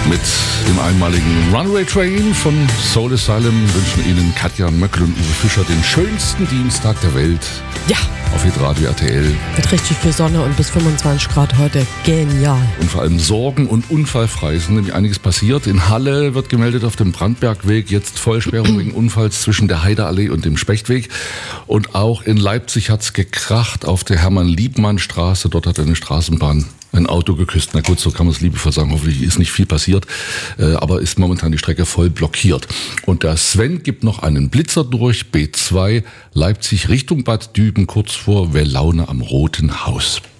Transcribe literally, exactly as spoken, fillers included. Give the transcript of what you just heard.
Mit dem einmaligen Runaway Train von Soul Asylum wünschen Ihnen Katja Möckel und Uwe Fischer den schönsten Dienstag der Welt. Ja. Auf Hitradio R T L. Mit richtig viel Sonne und bis fünfundzwanzig Grad heute. Genial. Und vor allem sorgen- und unfallfrei. Es ist nämlich einiges passiert. In Halle wird gemeldet auf dem Brandbergweg jetzt Vollsperrung wegen Unfalls zwischen der Heideallee und dem Spechtweg. Und auch in Leipzig hat es gekracht auf der Hermann-Liebmann-Straße. Dort hat eine Straßenbahn ein Auto geküsst. Na gut, so kann man es liebevoll sagen. Hoffentlich ist nicht viel passiert. Äh, aber ist momentan die Strecke voll blockiert. Und der Sven gibt noch einen Blitzer durch B zwei Leipzig Richtung Bad Düben kurz vor Wellaune am Roten Haus.